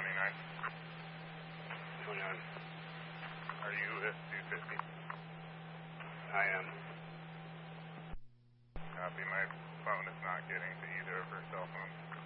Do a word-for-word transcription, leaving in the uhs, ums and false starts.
twenty-nine. twenty-nine. Are you with two fifty? I am. Copy. My phone is not getting to either of her cell phones.